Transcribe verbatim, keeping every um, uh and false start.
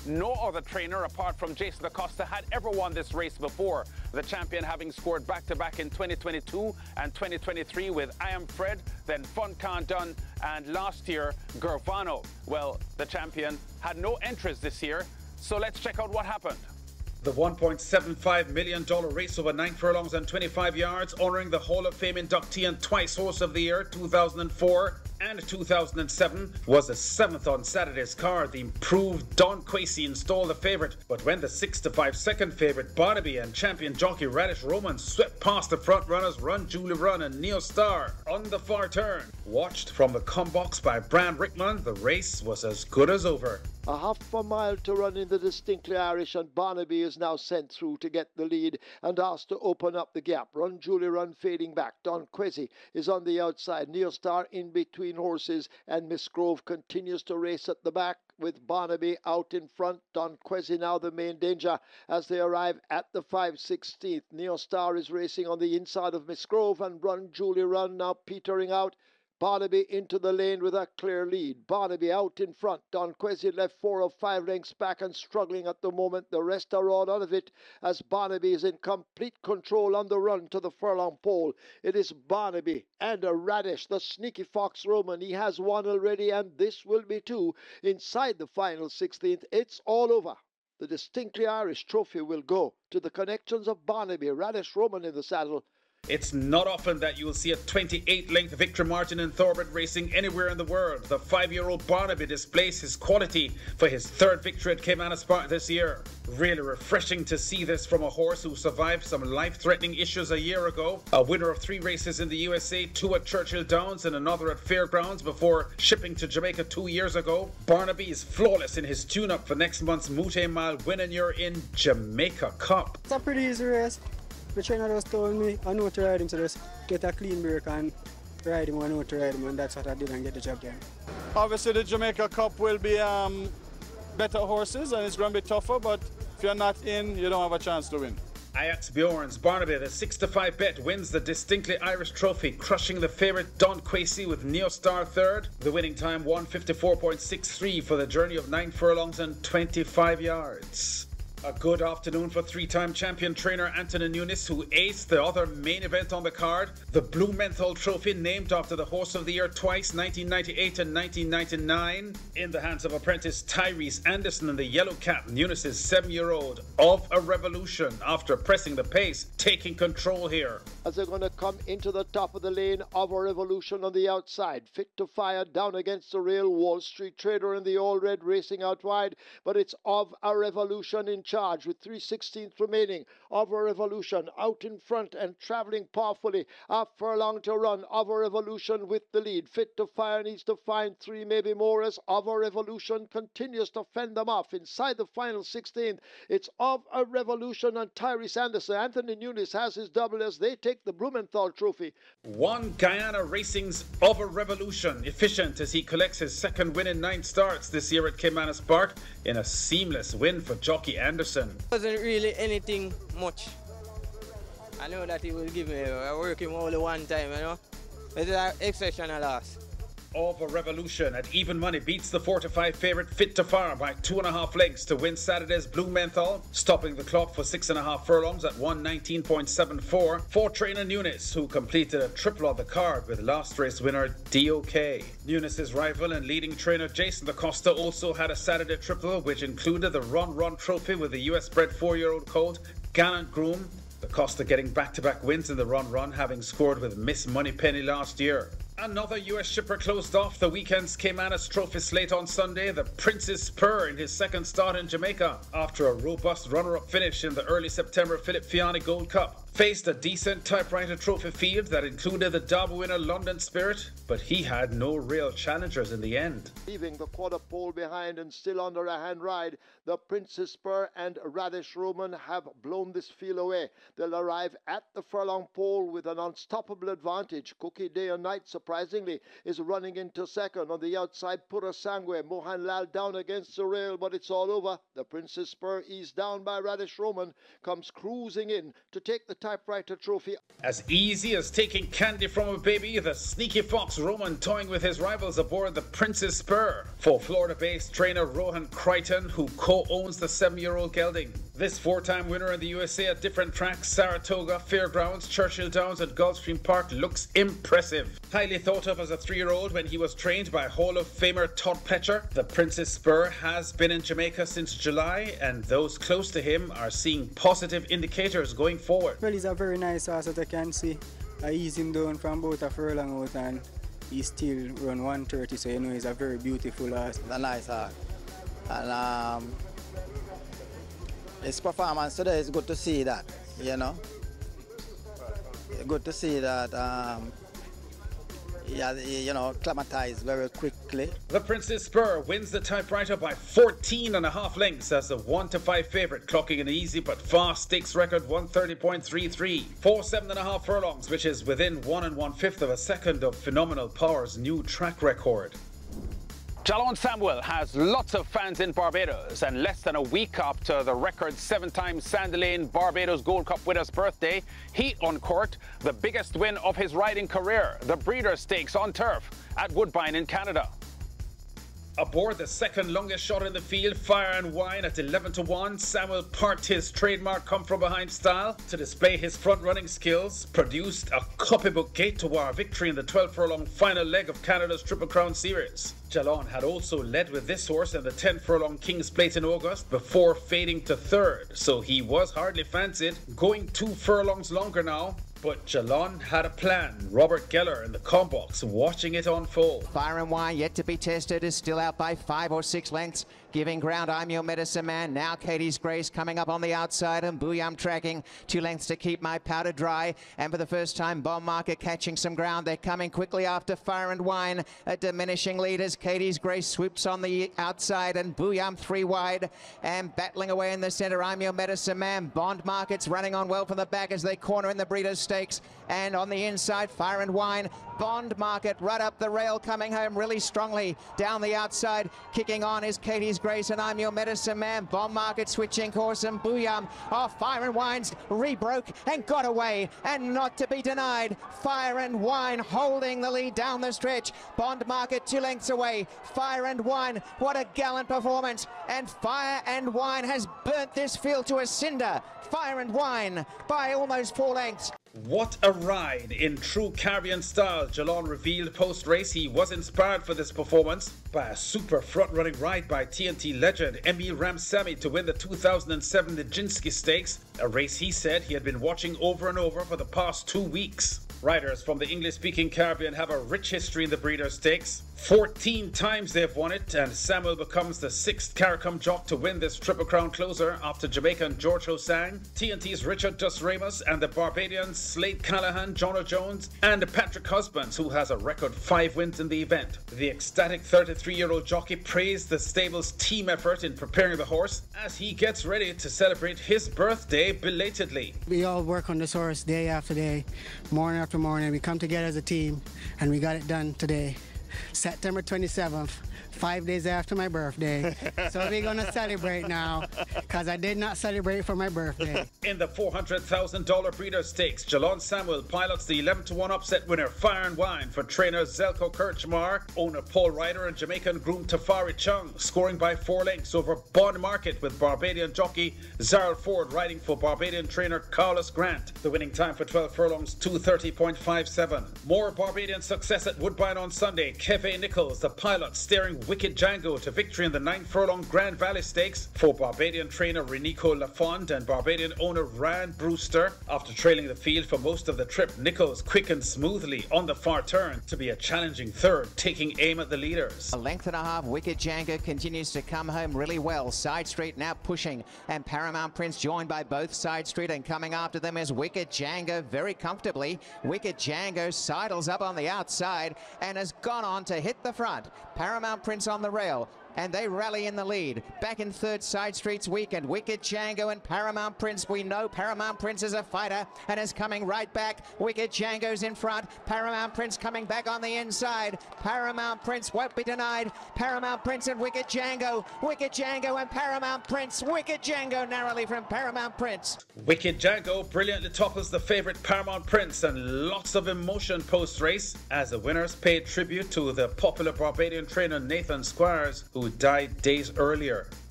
No other trainer apart from Jason Acosta had ever won this race before, the champion having scored back-to-back in twenty twenty-two and twenty twenty-three with I Am Fred, then Fun Can Done, and last year, Gervano. Well, the champion had no entries this year, so let's check out what happened. The one point seven five million dollar race over nine furlongs and twenty-five yards, honouring the Hall of Fame inductee and twice Horse of the Year, two thousand four and two thousand seven, was the seventh on Saturday's card. The improved Don Quasey installed the favourite, but when the six to five second favourite Barnaby and champion jockey Radish Roman swept past the front runners Run Julie Run and Neo Star on the far turn, watched from the com box by Bran Rickman, the race was as good as over. A half a mile to run in the Distinctly Irish, and Barnaby is now sent through to get the lead and asked to open up the gap. Run Julie Run fading back. Don Quasey is on the outside. Neo Star in between horses, and Miss Grove continues to race at the back with Barnaby out in front. Don Quasey now the main danger as they arrive at the five sixteenth. Neo Star is racing on the inside of Miss Grove, and Run Julie Run now petering out. Barnaby into the lane with a clear lead. Barnaby out in front. Don Quasey left four or five lengths back and struggling at the moment. The rest are all out of it as Barnaby is in complete control on the run to the furlong pole. It is Barnaby and a Radish, the sneaky Fox Roman. He has one already, and this will be two inside the final sixteenth. It's all over. The Distinctly Irish trophy will go to the connections of Barnaby, Radish Roman in the saddle. It's not often that you will see a twenty-eight length victory margin in thoroughbred racing anywhere in the world. The five-year-old Barnaby displays his quality for his third victory at Caymanas Park this year. Really refreshing to see this from a horse who survived some life-threatening issues a year ago. A winner of three races in the U S A, two at Churchill Downs and another at Fairgrounds before shipping to Jamaica two years ago. Barnaby is flawless in his tune-up for next month's Mute Mile Win You're in Jamaica Cup. It's a pretty easy race. The trainer just told me I know to ride him, so just get a clean break and ride him. I know to ride him, and that's what I did and get the job done. Obviously the Jamaica Cup will be um, better horses and it's going to be tougher, but if you're not in, you don't have a chance to win. Ajax Bjorn's Barnaby, the six to five bet, wins the Distinctly Irish Trophy, crushing the favourite Don Quasey with Neo Star third. The winning time one fifty-four point six three for the journey of nine furlongs and twenty-five yards. A good afternoon for three-time champion trainer Anthony Nunes, who aced the other main event on the card, the Blue Menthol Trophy, named after the Horse of the Year twice, nineteen ninety-eight and nineteen ninety-nine, in the hands of apprentice Tyrese Anderson and the Yellow Cap. Nunes' seven-year-old Of a Revolution, after pressing the pace, taking control here. As they're going to come into the top of the lane, Of a Revolution on the outside, fit to fire down against the rail. Wall Street Trader in the all red racing out wide, but it's Of a Revolution in charge with three sixteenths remaining. Of a Revolution out in front and travelling powerfully. A furlong to run. Of a Revolution with the lead. Fit to fire needs to find three, maybe more, as Of a Revolution continues to fend them off inside the final sixteenth. It's Of a Revolution and Tyrese Anderson. Anthony Nunes has his double as they take the Blumenthal Trophy. One Guyana Racing's Of a Revolution, efficient as he collects his second win in nine starts this year at Caymanas Park in a seamless win for jockey Anderson. Wasn't really anything much. I know that he will give me. I work him only one time, you know. It's an exceptional loss. Of a Revolution at even money beats the four to five favourite Fit to Fire by two and a half lengths to win Saturday's Blue Menthol, stopping the clock for six and a half furlongs at one nineteen point seven four for trainer Nunes, who completed a triple on the card with last race winner D O K. Nunes' rival and leading trainer Jason Acosta also had a Saturday triple, which included the Run Run Trophy with the U S bred four-year-old colt Gallant Groom. Acosta getting back-to-back wins in the Run Run, having scored with Miss Moneypenny last year. Another U S shipper closed off the weekend's Caymanas Trophy slate on Sunday, the Princess Spur, in his second start in Jamaica, after a robust runner-up finish in the early September Philip Fiani Gold Cup. Faced a decent typewriter trophy field that included the Derby winner London Spirit, but he had no real challengers in the end. Leaving the quarter pole behind and still under a hand ride, the Princess Spur and Radish Roman have blown this field away. They'll arrive at the furlong pole with an unstoppable advantage. Cookie Day and Night, surprisingly, is running into second. On the outside, Pura Sangwe, Mohan Lal down against the rail, but it's all over. The Princess Spur, eased down by Radish Roman, comes cruising in to take the typewriter trophy. As easy as taking candy from a baby, the sneaky fox Roman toying with his rivals aboard the Princess Spur for Florida-based trainer Rohan Crichton, who co-owns the seven-year-old gelding. This four-time winner in the U S A at different tracks, Saratoga, Fairgrounds, Churchill Downs and Gulfstream Park, looks impressive. Highly thought of as a three-year-old when he was trained by Hall of Famer Todd Pletcher, the Princess Spur has been in Jamaica since July, and those close to him are seeing positive indicators going forward. Well, he's a very nice horse that I can see. I ease him down from about a furlong out and he still run one thirty, so you know he's a very beautiful horse. A nice horse. And um, his performance today is good to see that, you know. Good to see that um, yeah, you know, acclimatized very quickly. The Princess Spur wins the typewriter by fourteen and a half lengths as the one to five favourite, clocking an easy but fast stakes record one thirty point three three. Four seven and a half furlongs, which is within one and one fifth of a second of Phenomenal Power's new track record. Jalon Samuel has lots of fans in Barbados, and less than a week after the record seven-time Sandy Lane Barbados Gold Cup winner's birthday, he uncorked the biggest win of his riding career, the Breeders' Stakes on turf at Woodbine in Canada. Aboard the second longest shot in the field, Fire and Wine at eleven to one, Samuel parked his trademark come-from-behind style to display his front-running skills, produced a copybook gate to our victory in the twelve furlong final leg of Canada's Triple Crown Series. Jalon had also led with this horse in the ten furlong King's Plate in August before fading to third, so he was hardly fancied, going two furlongs longer now. But Jalon had a plan. Robert Geller in the combox watching it unfold. Fire and Wine, yet to be tested, is still out by five or six lengths. Giving ground, I'm Your Medicine Man. Now Katie's Grace coming up on the outside, and Booyam tracking. Two lengths to Keep My Powder Dry. And for the first time, Bomb Market catching some ground. They're coming quickly after Fire and Wine. A diminishing lead as Katie's Grace swoops on the outside, and Booyam three wide. And battling away in the center, I'm Your Medicine Man. Bond Market's running on well from the back as they corner in the Breeders' Stakes. And on the inside, Fire and Wine. Bond Market right up the rail, coming home really strongly. Down the outside, kicking on is Katie's Grace and I'm Your Medicine Man. Bomb Market switching course, and Booyam. Oh, Fire and Wine's rebroke and got away, and not to be denied. Fire and Wine holding the lead down the stretch. Bond Market two lengths away. Fire and Wine, what a gallant performance. And Fire and Wine has burnt this field to a cinder. Fire and Wine by almost four lengths. What a ride in true Caribbean style. Jalon revealed post-race he was inspired for this performance by a super front-running ride by T N T legend Emil Ramsamy to win the two thousand seven Nijinsky Stakes, a race he said he had been watching over and over for the past two weeks. Riders from the English-speaking Caribbean have a rich history in the Breeders' Stakes. fourteen times they've won it, and Samuel becomes the sixth CARICOM jock to win this Triple Crown closer after Jamaican George Hosang, T N T's Richard Dos Ramos, and the Barbadians Slade Callahan, Jono Jones, and Patrick Husbands, who has a record five wins in the event. The ecstatic thirty-three-year-old jockey praised the stable's team effort in preparing the horse as he gets ready to celebrate his birthday belatedly. We all work on this horse day after day, morning after morning. We come together as a team, and we got it done today. September twenty-seventh, five days after my birthday. So we're gonna celebrate now, because I did not celebrate for my birthday. In the four hundred thousand dollar Breeders' Stakes, Jalon Samuel pilots the eleven to one upset winner Fire and Wine for trainer Zelko Kirchmar, owner Paul Ryder, and Jamaican groom Tafari Chung, scoring by four lengths over Bond Market with Barbadian jockey Zarl Ford riding for Barbadian trainer Carlos Grant. The winning time for twelve furlongs, two thirty point five seven. More Barbadian success at Woodbine on Sunday. Keve Nichols, the pilot, steering Wicked Django to victory in the nine furlong Grand Valley Stakes for Barbadian trainer Renico Lafond and Barbadian owner Rand Brewster. After trailing the field for most of the trip, Nichols quickened smoothly on the far turn to be a challenging third, taking aim at the leaders. A length and a half, Wicked Django continues to come home really well. Side Street now pushing, and Paramount Prince joined by both Side Street, and coming after them is Wicked Django very comfortably. Wicked Django sidles up on the outside and has gone on to hit the front. Paramount Prince on the rail. and they rally in the lead. Back in third, Side Streets Weekend. Wicked Django and Paramount Prince. We know Paramount Prince is a fighter and is coming right back. Wicked Django's in front. Paramount Prince coming back on the inside. Paramount Prince won't be denied. Paramount Prince and Wicked Django. Wicked Django and Paramount Prince. Wicked Django narrowly from Paramount Prince. Wicked Django brilliantly topples the favourite Paramount Prince, and lots of emotion post-race as the winners paid tribute to the popular Barbadian trainer Nathan Squires, who died days earlier.